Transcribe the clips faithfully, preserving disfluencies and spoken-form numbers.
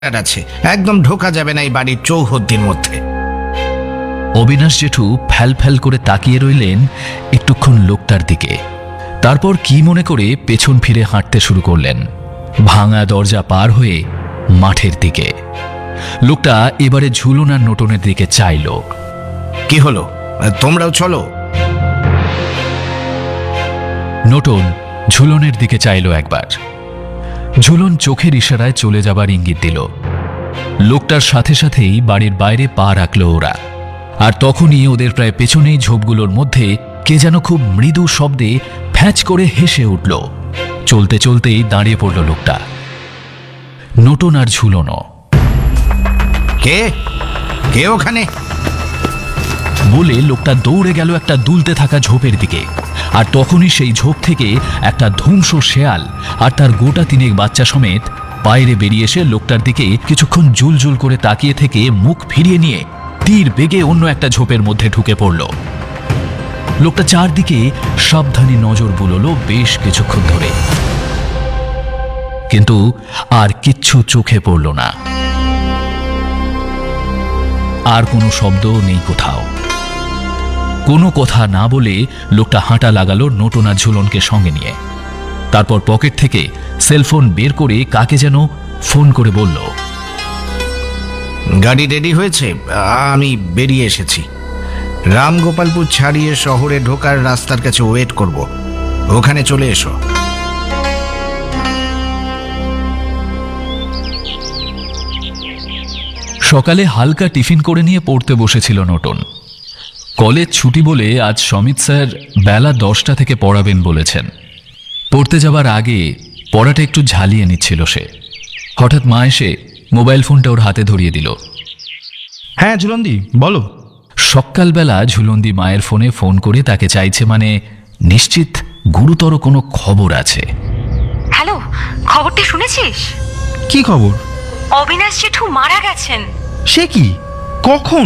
আছে, একদম ঢোকা যাবে না এই বাড়ির চৌহদ্দির মধ্যে। অবিনাশ জেঠু ফ্যাল ফ্যাল করে তাকিয়ে রইলেন একটুক্ষণ লোকটার দিকে। তারপর কি মনে করে পেছন ফিরে হাঁটতে শুরু করলেন ভাঙা দরজা পার হয়ে মাঠের দিকে। লোকটা এবারে ঝুলন আর নোটনের দিকে চাইল। কি হলো, তোমরাও চলো। নোটন ঝুলনের দিকে চাইল একবার। ঝুলন চোখের ইশারায় চলে যাবার ইঙ্গিত দিল। লোকটার সাথে সাথেই বাড়ির বাইরে পা রাখল ওরা। আর তখনই ওদের প্রায় পেছনেই ঝোপগুলোর মধ্যে কে যেন খুব মৃদু শব্দে ফ্যাঁচ করে হেসে উঠল। চলতে চলতেই দাঁড়িয়ে পড়ল লোকটা। নোটন আর ঝুলনও। কে কে ওখানে বলে লোকটা দৌড়ে গেল একটা দুলতে থাকা ঝোপের দিকে। আর তখনই সেই ঝোপ থেকে একটা ধ্বংস শেয়াল আর তার গোটা তিনেক বাচ্চা সমেত বাইরে বেরিয়ে এসে লোকটার দিকে কিছুক্ষণ জুলজুল করে তাকিয়ে থেকে মুখ ফিরিয়ে নিয়ে তীর বেগে অন্য একটা ঝোপের মধ্যে ঢুকে পড়ল। লোকটা চারদিকে সাবধানী নজর বুলল বেশ কিছুক্ষণ ধরে, কিন্তু আর কিচ্ছু চোখে পড়ল না। আর কোনো শব্দ নেই কোথাও। কোনো কথা না বলে লোকটা হাঁটা লাগালো নোটন আর ঝুলনকে সঙ্গে নিয়ে। তারপর পকেট থেকে সেলফোন বের করে কাকে যেন ফোন করে বলল, গাড়ি রেডি হয়েছে, আমি বেরিয়ে এসেছি। রামগোপালপুর ছাড়িয়ে শহরে ঢোকার রাস্তার কাছে ওয়েট করব, ওখানে চলে এসো। সকালে হালকা টিফিন করে নিয়ে পড়তে বসেছিল নোটন। কলেজ ছুটি বলে আজ সমিত স্যার বেলা দশটা থেকে পড়াবেন বলেছেন। পড়তে যাবার আগে পড়াটা একটু ঝালিয়ে নিচ্ছিল সে। হঠাৎ মা এসে মোবাইল ফোনটা ওর হাতে ধরিয়ে দিল। হ্যাঁ ঝুলন্দি, বলো। সকালবেলা ঝুলন্দি মায়ের ফোনে ফোন করে তাকে চাইছে, মানে নিশ্চিত গুরুতর কোনো খবর আছে। হ্যালো, খবরটা শুনেছিস? কি খবর? অবিনাশ জেঠু মারা গেছেন। সে কি? কখন?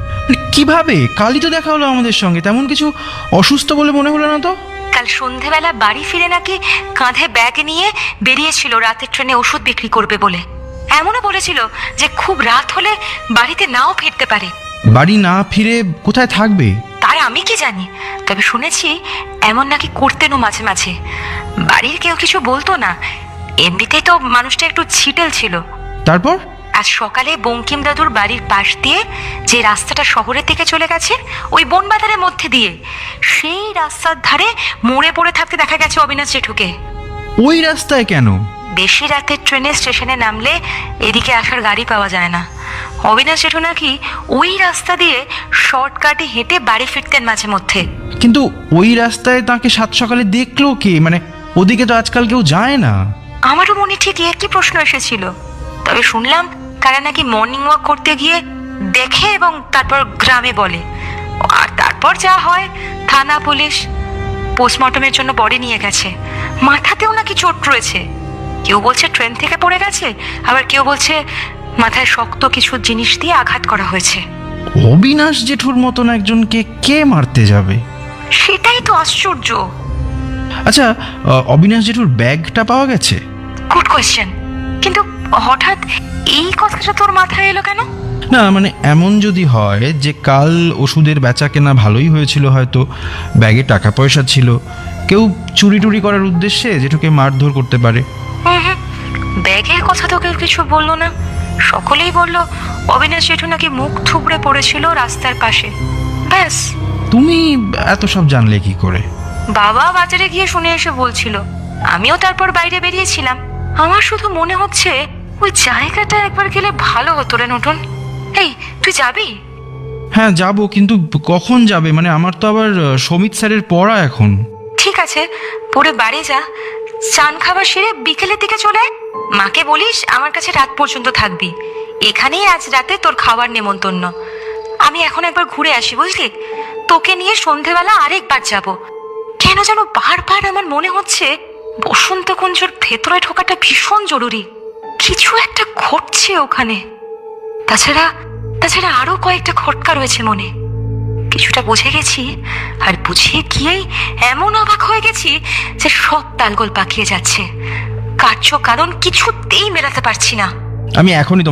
কিভাবে? কালই তো দেখা হলো আমাদের সঙ্গে, তেমন কিছু অসুস্থ বলে মনে হলো না তো। কাল সন্ধেবেলা বাড়ি ফিরে নাকি কাঁধে ব্যাগ নিয়ে বেরিয়েছিল রাতের ট্রেনে ওষুধ বিক্রি করবে বলে। এমনও বলেছিল যে খুব রাত হলে বাড়িতে নাও ফিরতে পারে। বাড়ি না ফিরে কোথায় থাকবে তার আমি কি জানি, তবে শুনেছি এমন নাকি করতেনও মাঝে মাঝে। বাড়ির কেউ কিছু বলতো না, এমনিতেই তো মানুষটা একটু ছিটেল ছিল। তারপর আজ সকালে বঙ্কিম দাদুর বাড়ির পাশ দিয়ে যে রাস্তাটা শহরের দিকে চলে গেছে, ওই বনবাজারের মধ্যে দিয়ে, সেই রাস্তার ধারে মরে পড়ে থাকতে দেখা গেছে অবিনাশ জেঠুকে। ওই রাস্তায় কেন? বেশি রাতের ট্রেনে স্টেশনে নামলে এদিকে আসার গাড়ি পাওয়া যায় না। অবিনাশ জেঠু নাকি ওই রাস্তা দিয়ে শর্টকাটে হেঁটে বাড়ি ফিরতেন মাঝে মধ্যে। কিন্তু ওই রাস্তায় তাকে সাত সকালে দেখলো কে? মানে ওদিকে তো আজকাল কেউ যায় না। আমারও মনে ঠিক একই প্রশ্ন এসেছিল। তবে শুনলাম কারা নাকি মর্নিং ওয়াক করতে গিয়ে দেখে এবং তারপর গ্রামে বলে। আর তারপর যা হয়, থানা পুলিশ পোস্টমর্টমের জন্য বডি নিয়ে গেছে। মাথাতেও নাকি চোট রয়েছে। কেউ বলছে ট্রেন থেকে পড়ে গেছে, আবার কেউ বলছে মাথায় শক্ত কিছু জিনিস দিয়ে আঘাত করা হয়েছে। অবিনাশ জেঠুর মতন একজনকে কে মারতে যাবে? সেটাই তো আশ্চর্য। আচ্ছা, অবিনাশ জেঠুর ব্যাগটা পাওয়া গেছে? গুড কোয়েশ্চেন, কিন্তু হঠাৎ এই কথাটা তোর মাথায় এলো কেন? না মানে এমন যদি হয় যে কাল ওষুধের বেচা কেনা ভালোই হয়েছিল, হয়তো ব্যাগে টাকা পয়সা ছিল, কেউ চুরি টুরি করার উদ্দেশ্যে জেঠুকে মারধর করতে পারে। হুম হুম ব্যাগের কথা তো কেউ কিছু বললো না। সকলেই বলল অবিনাশ জেঠু নাকি মুখ থুবড়ে পড়েছিল রাস্তার পাশে, ব্যাস। তুমি এত সব জানলে কি করে? বাবা বাজারে গিয়ে শুনে এসে বলছিল, আমিও তারপর বাইরে বেরিয়েছিলাম। আমার শুধু মনে হচ্ছে ওই জায়গাটা একবার গেলে ভালো হতো রে নতুন। এই তুই যাবি? হ্যাঁ যাব, কিন্তু কখন যাবে? মানে আমার তো আবার সমিত স্যারের পড়া এখন। ঠিক আছে, পরে বাড়ি যা, চান খাবার সেরে বিকেলের দিকে চলে আয়। মাকে বলিস আমার কাছে রাত পর্যন্ত থাকবি। এখানেই আজ রাতে তোর খাবার নেমন্তন্ন। আমি এখন একবার ঘুরে আসি, বুঝলি? তোকে নিয়ে সন্ধেবেলা আরেকবার যাব। কেন যেন বারবার আমার মনে হচ্ছে বসন্ত কুঞ্জর ভেতরে ঢোকাটা ভীষণ জরুরি। কিছু একটা ঘটছে ওখানে। তাছাড়া তাছাড়া আরো কয়েকটা খটকা রয়েছে মনে। কিছুটা বুঝে গেছি, আর বুঝিয়ে গিয়েই এমন অবাক হয়ে গেছি যে সব তালগোল পাকিয়ে যাচ্ছে। কার্য কারণ কিছুতেই মেলাতে পারছি না। আমি এখনই